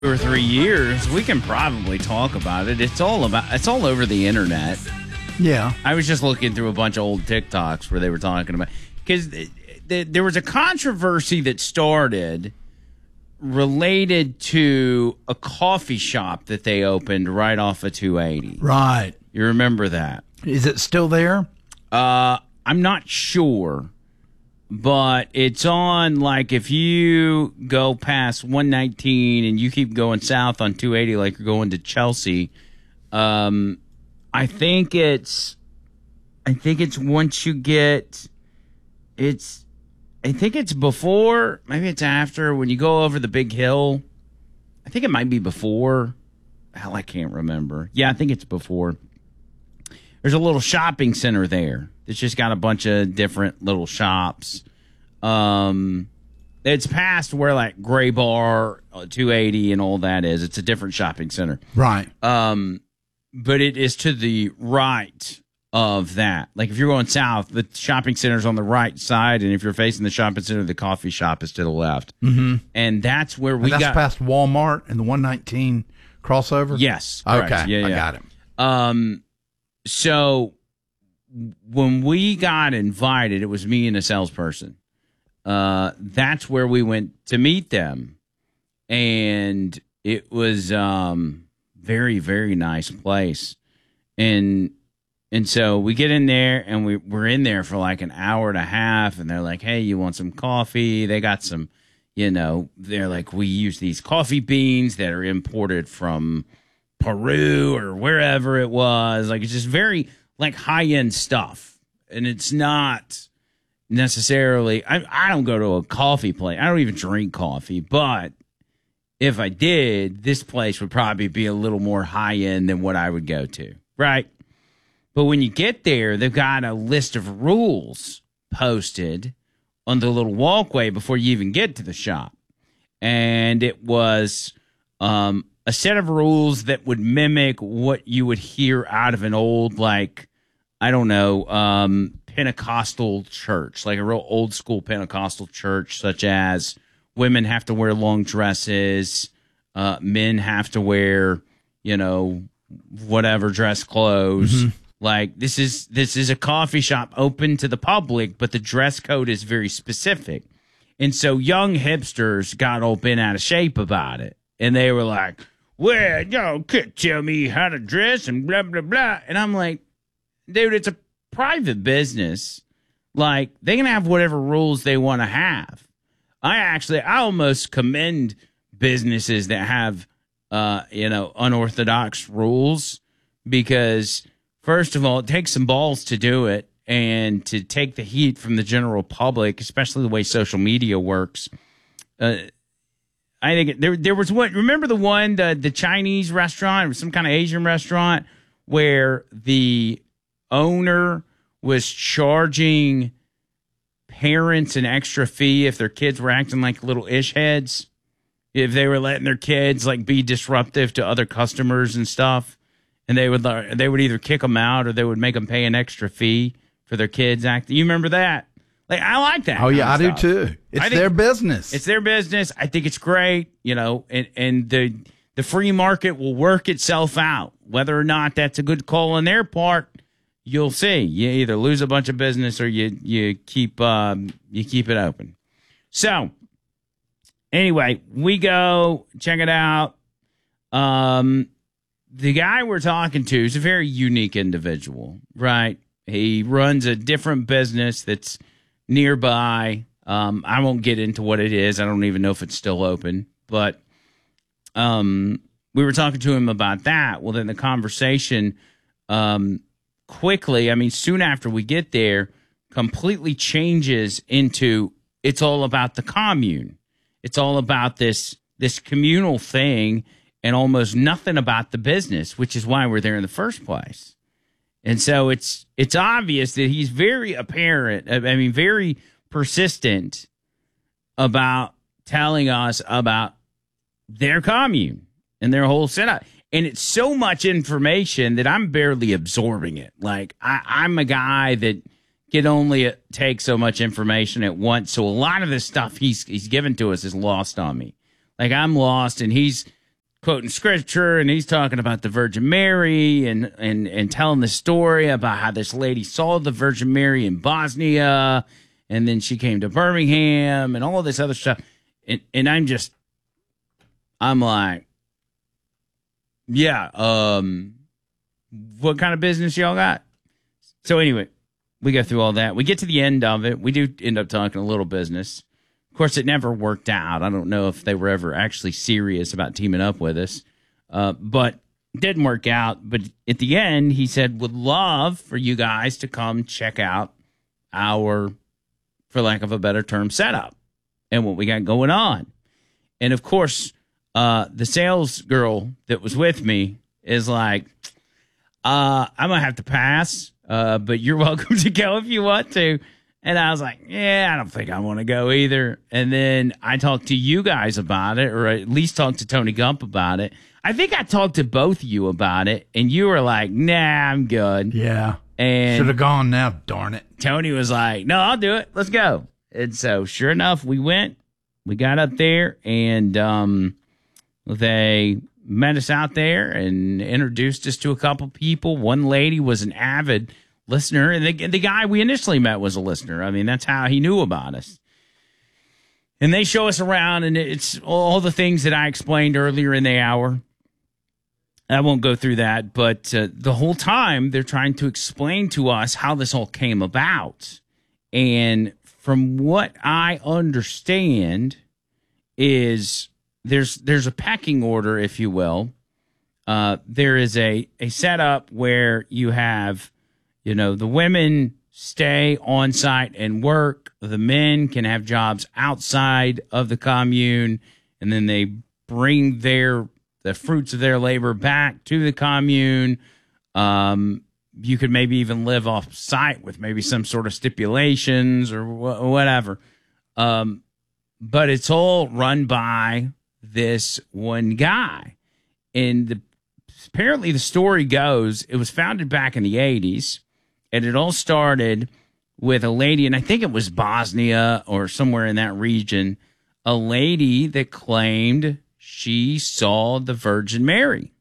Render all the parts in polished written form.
or 3 years, we can probably talk about it. It's all over the internet. Yeah. I was just looking through a bunch of old TikToks where they were talking about, because there was a controversy that started related to a coffee shop that they opened right off of 280. Right. You remember that? Is it still there? I'm not sure, but it's on, like, if you go past 119 and you keep going south on 280 like you're going to Chelsea, I think it's once you get, I think it's before, maybe it's after, when you go over the big hill. I think it might be before. Hell, I can't remember. Yeah, I think it's before. There's a little shopping center there. It's just got a bunch of different little shops. It's past where, like, Gray Bar, 280 and all that is. It's a different shopping center. Right. But it is to the right of that. Like, if you're going south, the shopping center's on the right side, and if you're facing the shopping center, the coffee shop is to the left. Mm-hmm. And that's where that's past Walmart and the 119 crossover? Yes. Okay. Correct. Yeah, I got it. So when we got invited, it was me and a salesperson. That's where we went to meet them. And it was very, very nice place. And so we get in there, and we're in there for like an hour and a half, and they're like, hey, you want some coffee? They got some, they're like, we use these coffee beans that are imported from Peru or wherever it was. Like, it's just very, like, high-end stuff. And it's not necessarily, I don't go to a coffee place. I don't even drink coffee, but if I did, this place would probably be a little more high-end than what I would go to, right? But when you get there, they've got a list of rules posted on the little walkway before you even get to the shop. And it was a set of rules that would mimic what you would hear out of an old, like, I don't know, Pentecostal church, like a real old school Pentecostal church, such as women have to wear long dresses, men have to wear, whatever dress clothes. Mm-hmm. Like, this is a coffee shop open to the public, but the dress code is very specific. And so young hipsters got all bent out of shape about it. And they were like, well, y'all could tell me how to dress and blah, blah, blah. And I'm like, dude, it's a private business. Like, they can have whatever rules they want to have. I almost commend businesses that have, unorthodox rules, because first of all, it takes some balls to do it and to take the heat from the general public, especially the way social media works. I think there was one. Remember the one, the Chinese restaurant, it was some kind of Asian restaurant where the owner was charging parents an extra fee if their kids were acting like little ish heads, if they were letting their kids, like, be disruptive to other customers and stuff. And they would either kick them out or they would make them pay an extra fee for their kids acting. You remember that? Like, I like that. Oh, yeah, I do too. It's their business. It's their business. I think it's great, and the free market will work itself out. Whether or not that's a good call on their part, you'll see. You either lose a bunch of business or you keep it open. So, anyway, we go check it out. The guy we're talking to is a very unique individual, right? He runs a different business that's nearby. I won't get into what it is. I don't even know if it's still open. But we were talking to him about that. Well, then the conversation quickly, soon after we get there, completely changes into, it's all about the commune. It's all about this communal thing, and almost nothing about the business, which is why we're there in the first place. And so it's obvious that he's very very persistent about telling us about their commune and their whole setup. And it's so much information that I'm barely absorbing it. Like, I'm a guy that can only take so much information at once. So a lot of the stuff he's given to us is lost on me. Like, I'm lost, and he's quoting scripture, and he's talking about the Virgin Mary and telling the story about how this lady saw the Virgin Mary in Bosnia, and then she came to Birmingham and all this other stuff. And I'm like, yeah, what kind of business y'all got? So anyway, we go through all that. We get to the end of it. We do end up talking a little business. Of course, it never worked out. I don't know if they were ever actually serious about teaming up with us, but it didn't work out. But at the end, he said, would love for you guys to come check out our, for lack of a better term, setup and what we got going on. And of course, the sales girl that was with me is like, I'm going to have to pass, but you're welcome to go if you want to. And I was like, yeah, I don't think I want to go either. And then I talked to you guys about it, or at least talked to Tony Gump about it. I think I talked to both of you about it, and you were like, nah, I'm good. Yeah. And should have gone now, darn it. Tony was like, no, I'll do it. Let's go. And so sure enough, we went. We got up there, and they met us out there and introduced us to a couple people. One lady was an avid listener, and the guy we initially met was a listener. I mean, that's how he knew about us. And they show us around, and it's all the things that I explained earlier in the hour. I won't go through that, but the whole time they're trying to explain to us how this all came about. And from what I understand is there's a pecking order, if you will. There is a setup where you have, the women stay on site and work. The men can have jobs outside of the commune, and then they bring the fruits of their labor back to the commune. You could maybe even live off site with maybe some sort of stipulations or whatever. But it's all run by this one guy. And apparently the story goes, it was founded back in the 80s. And it all started with a lady, and I think it was Bosnia or somewhere in that region, a lady that claimed she saw the Virgin Mary.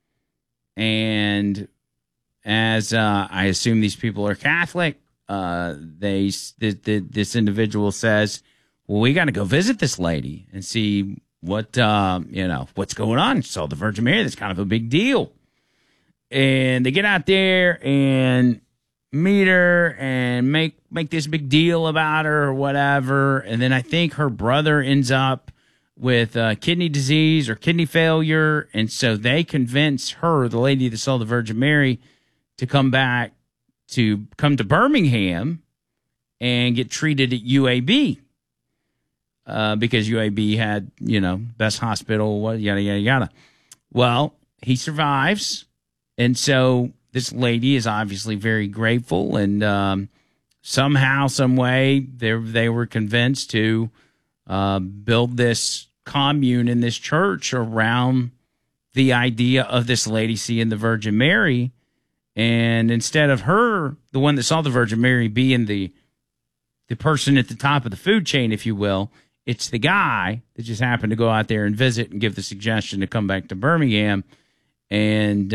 And as I assume these people are Catholic, this individual says, well, we got to go visit this lady and see what's going on. Saw the Virgin Mary. That's kind of a big deal. And they get out there and meet her and make this big deal about her or whatever. And then I think her brother ends up with kidney disease or kidney failure. And so they convince her, the lady that saw the Virgin Mary, to come to Birmingham and get treated at UAB. Because UAB had, best hospital, yada, yada, yada. Well, he survives. And so this lady is obviously very grateful, and somehow, some way, they were convinced to build this commune in this church around the idea of this lady seeing the Virgin Mary. And instead of her, the one that saw the Virgin Mary, being the person at the top of the food chain, if you will, it's the guy that just happened to go out there and visit and give the suggestion to come back to Birmingham. And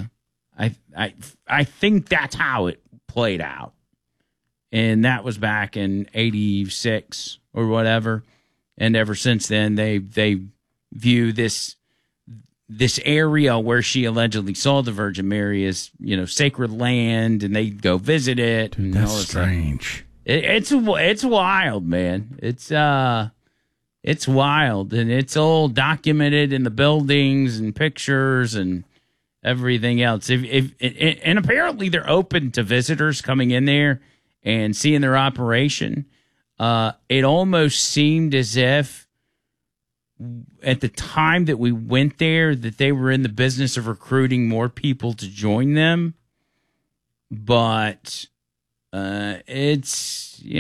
I think that's how it played out. And that was back in 86 or whatever. And ever since then, they view this area where she allegedly saw the Virgin Mary as, sacred land, and they go visit it. Dude, that's strange. It's wild, man. It's wild, and it's all documented in the buildings and pictures and everything else. And apparently they're open to visitors coming in there and seeing their operation. It almost seemed as if at the time that we went there that they were in the business of recruiting more people to join them. But it's,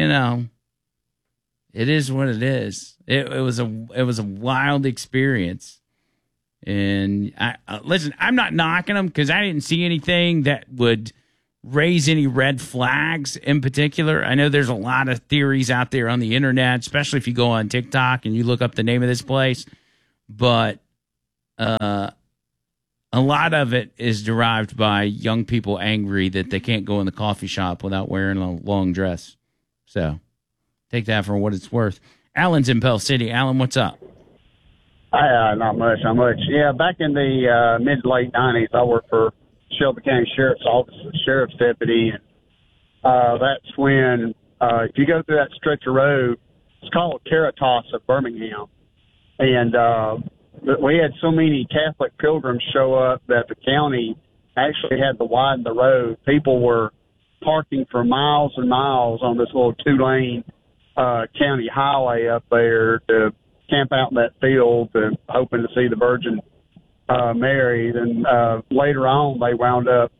it is what it is. It was a wild experience. And listen, I'm not knocking them because I didn't see anything that would raise any red flags in particular. I know there's a lot of theories out there on the internet, especially if you go on TikTok and you look up the name of this place. But a lot of it is derived by young people angry that they can't go in the coffee shop without wearing a long dress. So take that for what it's worth. Alan's in Pell City. Alan, what's up? Not much. Yeah, back in the mid-late 90s, I worked for Shelby County Sheriff's Office as a sheriff's deputy. And that's when, if you go through that stretch of road, it's called Caritas of Birmingham. And we had so many Catholic pilgrims show up that the county actually had to widen the road. People were parking for miles and miles on this little 2-lane county highway up there to camp out in that field, hoping to see the Virgin Mary. Then later on, they wound up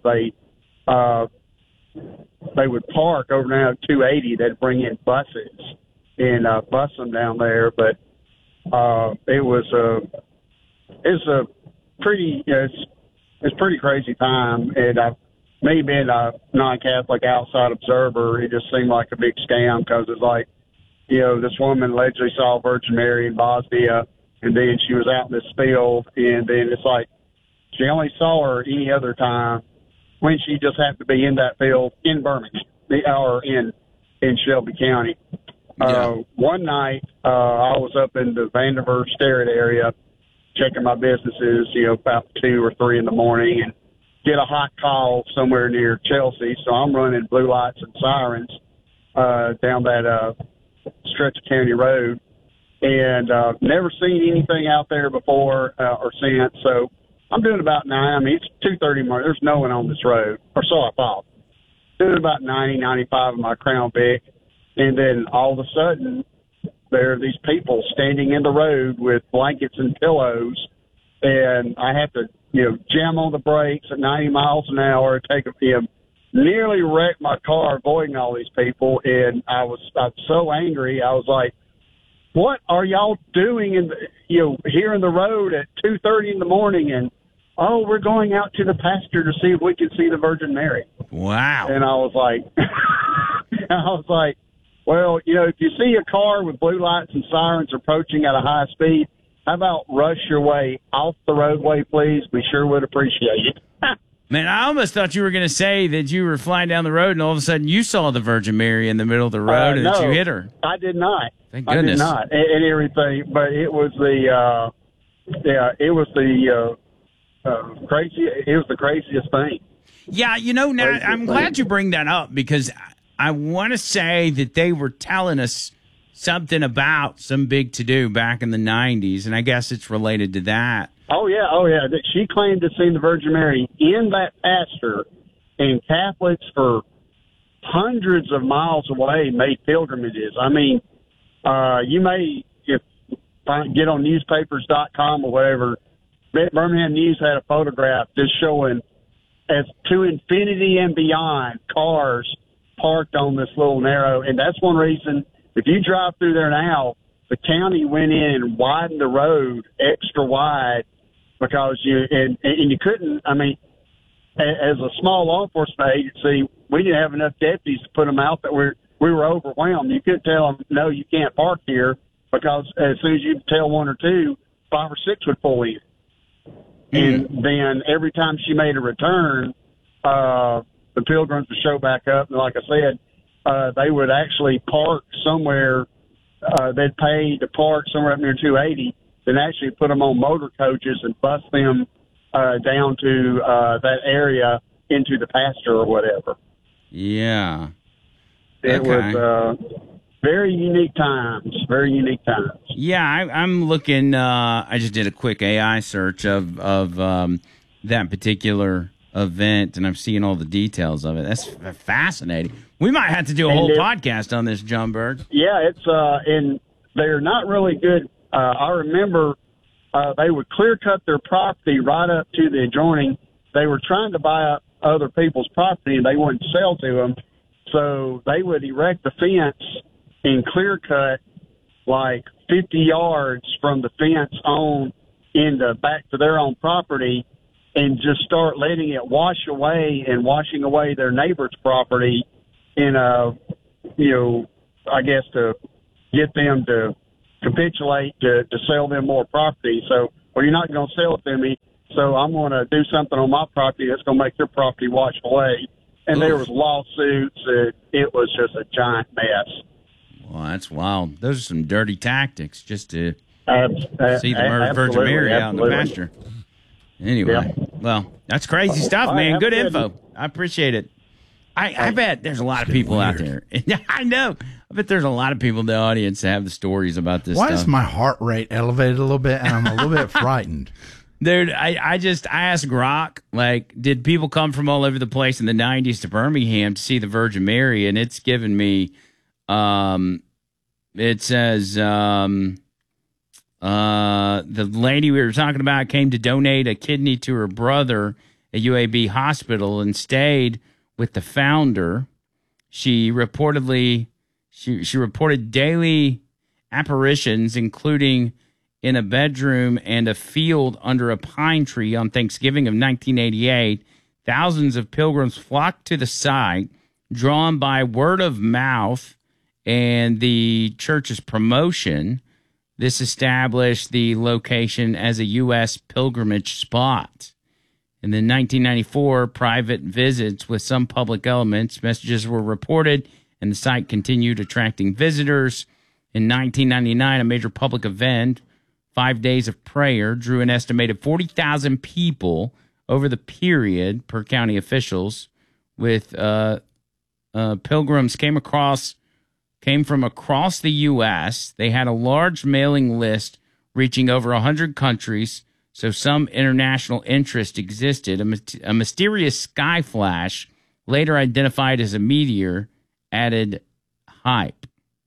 they would park over now at 280. They'd bring in buses and bus them down there. But it was a pretty it's pretty crazy time. And me being a non-Catholic outside observer, it just seemed like a big scam because it's like, this woman allegedly saw Virgin Mary in Bosnia, and then she was out in this field, and then it's like she only saw her any other time when she just happened to be in that field in Birmingham or in Shelby County. Yeah. One night, I was up in the Vanderbilt Sterrett area checking my businesses, about 2 or 3 in the morning, and get a hot call somewhere near Chelsea. So I'm running blue lights and sirens down that stretch of county road, and never seen anything out there before or since. So I'm doing about 9. I mean, it's 2:30 morning. There's no one on this road, or so I thought. Doing about 90, 95 in my Crown Vic, and then all of a sudden, there are these people standing in the road with blankets and pillows, and I have to, jam on the brakes at 90 miles an hour, take a nearly wrecked my car avoiding all these people, and I'm so angry. I was like, what are y'all doing here in the road at 2:30 in the morning? And we're going out to the pasture to see if we can see the Virgin Mary. Wow. And I was like, well, if you see a car with blue lights and sirens approaching at a high speed, how about rush your way off the roadway, please? We sure would appreciate it. Man, I almost thought you were going to say that you were flying down the road and all of a sudden you saw the Virgin Mary in the middle of the road and that you hit her. I did not. Thank goodness. I did not, and everything. But it was crazy. It was the craziest thing. Yeah, now I'm glad you bring that up because I want to say that they were telling us something about some big to-do back in the 90s, and I guess it's related to that. Oh, yeah. She claimed to see the Virgin Mary in that pasture, and Catholics for hundreds of miles away made pilgrimages. I mean, you may get on newspapers.com or whatever. Birmingham News had a photograph just showing as to infinity and beyond cars parked on this little narrow. And that's one reason, if you drive through there now, the county went in and widened the road extra wide because you couldn't, I mean, as a small law enforcement agency, we didn't have enough deputies to put them out that we were overwhelmed. You couldn't tell them, no, you can't park here, because as soon as you tell 1 or 2, 5 or 6 would pull in. And then every time she made a return, the pilgrims would show back up. And like I said, they would actually park somewhere. They'd pay to park somewhere up near 280, then actually put them on motor coaches and bus them down to that area into the pasture or whatever. Yeah. It was very unique times. Very unique times. Yeah, I'm looking. I just did a quick AI search of that particular event, and I'm seeing all the details of it. That's fascinating. We might have to do a whole podcast on this, John Berg. Yeah, it's and they're not really good. I remember they would clear cut their property right up to the adjoining. They were trying to buy up other people's property, and they wouldn't sell to them. So they would erect the fence and clear cut like 50 yards from the fence on into back to their own property, and just start letting it wash away and washing away their neighbor's property in I guess to get them to capitulate to sell them more property. So well, you're not going to sell it to me, so I'm going to do something on my property that's going to make your property washed away. And there was lawsuits. It was just a giant mess. Well, that's wild. Those are some dirty tactics just to see the Virgin Mary out in the pasture. Anyway, well, that's crazy stuff, man. Good info. I appreciate it. I bet there's a lot of people out there. I know. I bet there's a lot of people in the audience that have the stories about this stuff. Why is my heart rate elevated a little bit, and I'm a little bit frightened? Dude, I asked Grok, like, did people come from all over the place in the 90s to Birmingham to see the Virgin Mary? And it's given me, it says, the lady we were talking about came to donate a kidney to her brother at UAB Hospital and stayed with the founder. She reported daily apparitions, including in a bedroom and a field under a pine tree on Thanksgiving of 1988. Thousands of pilgrims flocked to the site, drawn by word of mouth and the church's promotion. This established the location as a U.S. pilgrimage spot. And then 1994, private visits with some public elements, messages were reported, and the site continued attracting visitors. In 1999, a major public event, 5 days of prayer, drew an estimated 40,000 people over the period, per county officials, with pilgrims came from across the U.S. They had a large mailing list reaching over 100 countries, so some international interest existed. A mysterious sky flash, later identified as a meteor, added hype.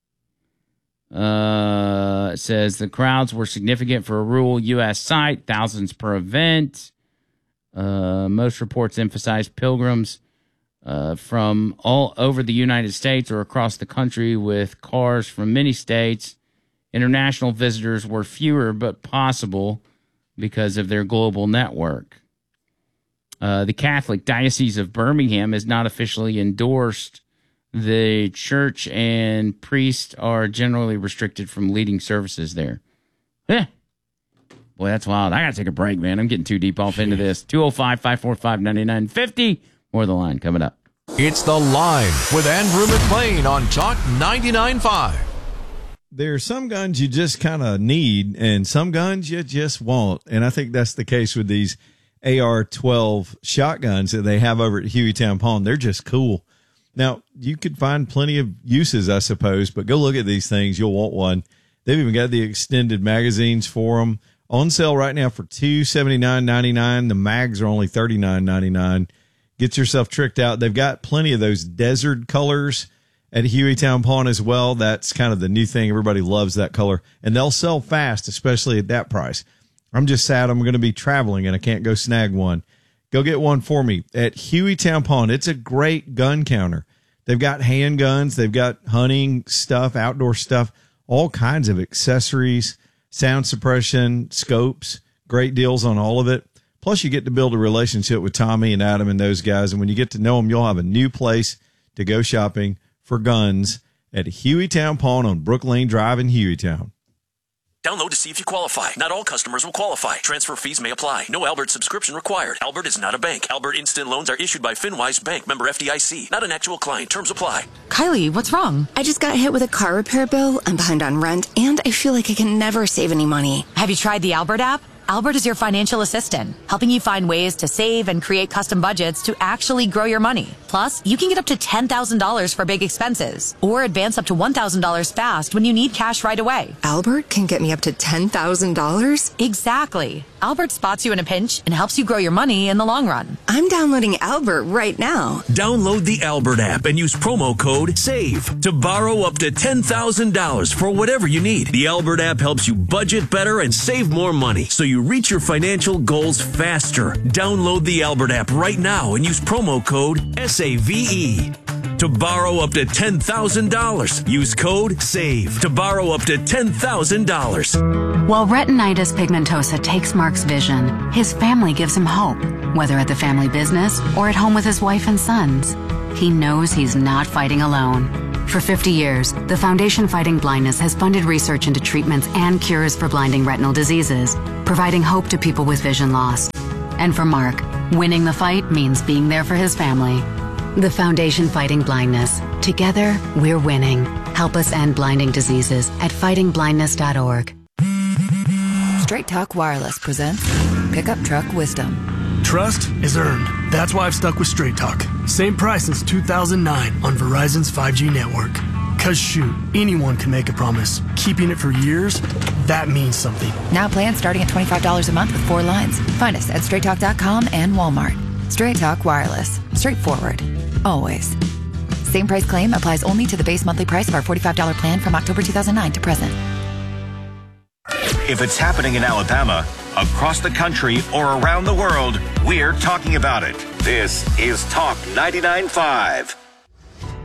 It says the crowds were significant for a rural U.S. site, thousands per event. Most reports emphasize pilgrims from all over the United States or across the country with cars from many states. International visitors were fewer but possible because of their global network. The Catholic Diocese of Birmingham has not officially endorsed the church, and priests are generally restricted from leading services there. Boy, that's wild. I got to take a break, man. I'm getting too deep off into this. 205-545-9950. More of the line coming up. It's The Line with Andrew McLean on Talk 99.5. There are some guns you just kind of need, and some guns you just want. And I think that's the case with these AR-12 shotguns that they have over at Hueytown Pawn. They're just cool. Now, you could find plenty of uses, I suppose, but go look at these things. You'll want one. They've even got the extended magazines for them. On sale right now for $279.99. The mags are only $39.99. Get yourself tricked out. They've got plenty of those desert colors at Hueytown Pawn as well. That's kind of the new thing. Everybody loves that color. And they'll sell fast, especially at that price. I'm just sad I'm going to be traveling and I can't go snag one. Go get one for me at Hueytown Pawn. It's a great gun counter. They've got handguns. They've got hunting stuff, outdoor stuff, all kinds of accessories, sound suppression, scopes, great deals on all of it. Plus, you get to build a relationship with Tommy and Adam and those guys. And when you get to know them, you'll have a new place to go shopping for guns at Hueytown Pawn on Brook Lane Drive in Hueytown. Download to see if you qualify. Not all customers will qualify. Transfer fees may apply. No Albert subscription required. Albert is not a bank. Albert Instant Loans are issued by FinWise Bank, member FDIC. Not an actual client. Terms apply. Kylie, what's wrong? I just got hit with a car repair bill. I'm behind on rent, and I feel like I can never save any money. Have you tried the Albert app? Albert is your financial assistant, helping you find ways to save and create custom budgets to actually grow your money. Plus, you can get up to $10,000 for big expenses or advance up to $1,000 fast when you need cash right away. Albert can get me up to $10,000? Exactly. Albert spots you in a pinch and helps you grow your money in the long run. I'm downloading Albert right now. Download the Albert app and use promo code SAVE to borrow up to $10,000 for whatever you need. The Albert app helps you budget better and save more money so you reach your financial goals faster. Download the Albert app right now and use promo code SAVE to borrow up to $10,000. Use code SAVE to borrow up to $10,000. While retinitis pigmentosa takes Mark's vision, his family gives him hope, whether at the family business or at home with his wife and sons. He knows he's not fighting alone. For 50 years, the Foundation Fighting Blindness has funded research into treatments and cures for blinding retinal diseases. providing hope to people with vision loss. And for Mark, winning the fight means being there for his family. The Foundation Fighting Blindness. Together, we're winning. Help us end blinding diseases at fightingblindness.org. Straight Talk Wireless presents Pickup Truck Wisdom. Trust is earned. That's why I've stuck with Straight Talk. Same price since 2009 on Verizon's 5G network. Cause shoot, anyone can make a promise. Keeping it for years, that means something. Now plans starting at $25 a month with 4 lines. Find us at straighttalk.com and Walmart. Straight Talk Wireless. Straightforward. Always. Same price claim applies only to the base monthly price of our $45 plan from October 2009 to present. If it's happening in Alabama, across the country, or around the world, we're talking about it. This is Talk 99.5.